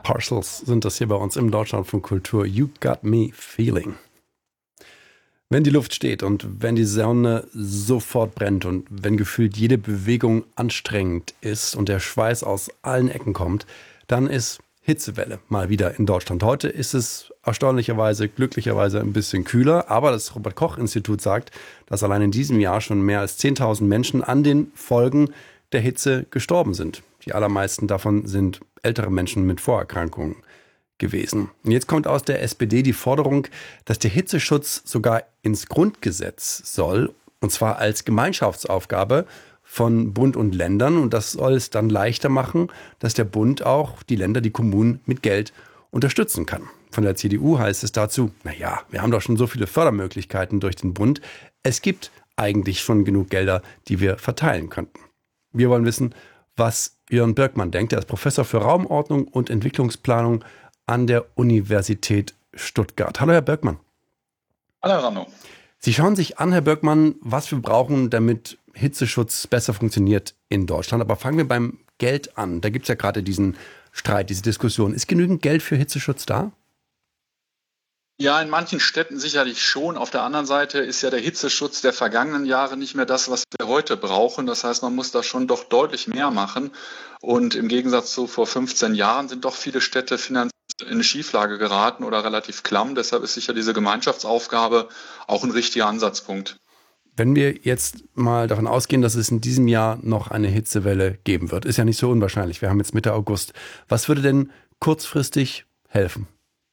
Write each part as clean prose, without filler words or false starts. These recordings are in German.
Parcels sind das hier bei uns im Deutschlandfunk Kultur. You Got Me Feeling. Wenn die Luft steht und wenn die Sonne sofort brennt und wenn gefühlt jede Bewegung anstrengend ist und der Schweiß aus allen Ecken kommt, dann ist Hitzewelle mal wieder in Deutschland. Heute ist es erstaunlicherweise, glücklicherweise ein bisschen kühler, aber das Robert-Koch-Institut sagt, dass allein in diesem Jahr schon mehr als 10.000 Menschen an den Folgen der Hitze gestorben sind. Die allermeisten davon sind ältere Menschen mit Vorerkrankungen gewesen. Und jetzt kommt aus der SPD die Forderung, dass der Hitzeschutz sogar ins Grundgesetz soll, und zwar als Gemeinschaftsaufgabe von Bund und Ländern. Und das soll es dann leichter machen, dass der Bund auch die Länder, die Kommunen mit Geld unterstützen kann. Von der CDU heißt es dazu, naja, wir haben doch schon so viele Fördermöglichkeiten durch den Bund. Es gibt eigentlich schon genug Gelder, die wir verteilen könnten. Wir wollen wissen, was Jörn Börkmann denkt. Er ist Professor für Raumordnung und Entwicklungsplanung an der Universität Stuttgart. Hallo, Herr Börkmann. Hallo, Rano. Sie schauen sich an, Herr Börkmann, was wir brauchen, damit Hitzeschutz besser funktioniert in Deutschland. Aber fangen wir beim Geld an. Da gibt es ja gerade diesen Streit, diese Diskussion. Ist genügend Geld für Hitzeschutz da? Ja, in manchen Städten sicherlich schon. Auf der anderen Seite ist ja der Hitzeschutz der vergangenen Jahre nicht mehr das, was wir heute brauchen. Das heißt, man muss da schon doch deutlich mehr machen. Und im Gegensatz zu vor 15 Jahren sind doch viele Städte finanziell in eine Schieflage geraten oder relativ klamm. Deshalb ist sicher diese Gemeinschaftsaufgabe auch ein richtiger Ansatzpunkt. Wenn wir jetzt mal davon ausgehen, dass es in diesem Jahr noch eine Hitzewelle geben wird, ist ja nicht so unwahrscheinlich. Wir haben jetzt Mitte August. Was würde denn kurzfristig helfen?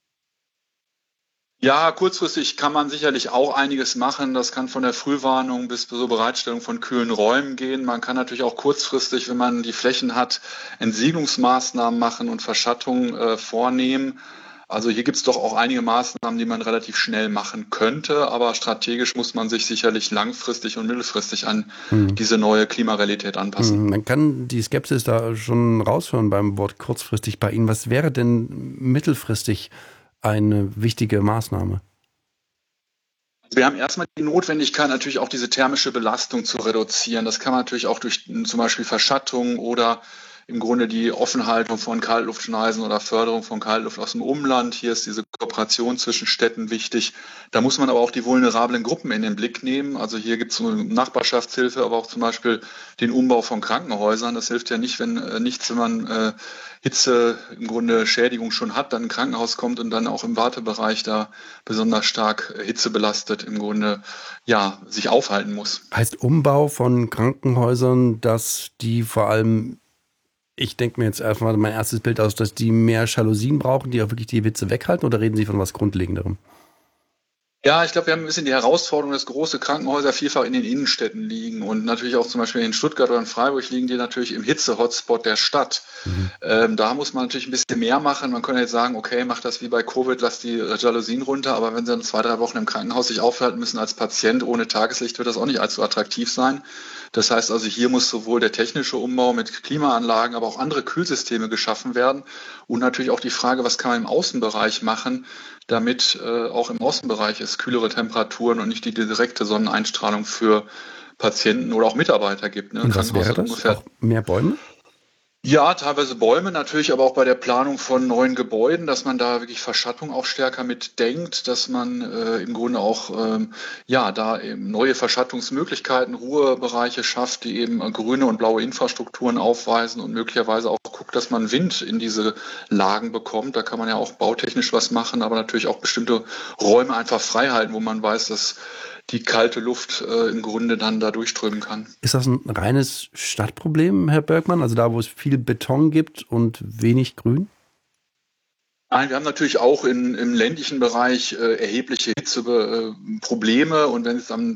Ja, kurzfristig kann man sicherlich auch einiges machen. Das kann von der Frühwarnung bis zur Bereitstellung von kühlen Räumen gehen. Man kann natürlich auch kurzfristig, wenn man die Flächen hat, Entsiegelungsmaßnahmen machen und Verschattung vornehmen. Also hier gibt es doch auch einige Maßnahmen, die man relativ schnell machen könnte. Aber strategisch muss man sich sicherlich langfristig und mittelfristig an diese neue Klimarealität anpassen. Man kann die Skepsis da schon raushören beim Wort kurzfristig bei Ihnen. Was wäre denn mittelfristig eine wichtige Maßnahme? Wir haben erstmal die Notwendigkeit, natürlich auch diese thermische Belastung zu reduzieren. Das kann man natürlich auch durch zum Beispiel Verschattung oder im Grunde die Offenhaltung von Kaltluftschneisen oder Förderung von Kaltluft aus dem Umland. Hier ist diese Kooperation zwischen Städten wichtig. Da muss man aber auch die vulnerablen Gruppen in den Blick nehmen. Also hier gibt es so eine Nachbarschaftshilfe, aber auch zum Beispiel den Umbau von Krankenhäusern. Das hilft ja nicht, wenn man Hitze, im Grunde Schädigung schon hat, dann ein Krankenhaus kommt und dann auch im Wartebereich da besonders stark hitzebelastet im Grunde sich aufhalten muss. Heißt Umbau von Krankenhäusern, dass die vor allem, ich denke mir jetzt erstmal mein erstes Bild aus, dass die mehr Jalousien brauchen, die auch wirklich die Hitze weghalten, oder reden Sie von was Grundlegenderem? Ja, ich glaube, wir haben ein bisschen die Herausforderung, dass große Krankenhäuser vielfach in den Innenstädten liegen und natürlich auch zum Beispiel in Stuttgart oder in Freiburg liegen die natürlich im Hitze-Hotspot der Stadt. Da muss man natürlich ein bisschen mehr machen. Man könnte jetzt sagen, okay, mach das wie bei Covid, lass die Jalousien runter, aber wenn sie dann 2, 3 Wochen im Krankenhaus sich aufhalten müssen als Patient ohne Tageslicht, wird das auch nicht allzu attraktiv sein. Das heißt also, hier muss sowohl der technische Umbau mit Klimaanlagen, aber auch andere Kühlsysteme geschaffen werden und natürlich auch die Frage, was kann man im Außenbereich machen, damit auch im Außenbereich es kühlere Temperaturen und nicht die direkte Sonneneinstrahlung für Patienten oder auch Mitarbeiter gibt. Und was wäre das? Auch mehr Bäume? Ja, teilweise Bäume, natürlich aber auch bei der Planung von neuen Gebäuden, dass man da wirklich Verschattung auch stärker mitdenkt, dass man im Grunde auch da eben neue Verschattungsmöglichkeiten, Ruhebereiche schafft, die eben grüne und blaue Infrastrukturen aufweisen und möglicherweise auch guckt, dass man Wind in diese Lagen bekommt. Da kann man ja auch bautechnisch was machen, aber natürlich auch bestimmte Räume einfach frei halten, wo man weiß, dass die kalte Luft im Grunde dann da durchströmen kann. Ist das ein reines Stadtproblem, Herr Börkmann? Also da, wo es viel Beton gibt und wenig Grün? Nein, wir haben natürlich auch im ländlichen Bereich erhebliche Hitzeprobleme und wenn es am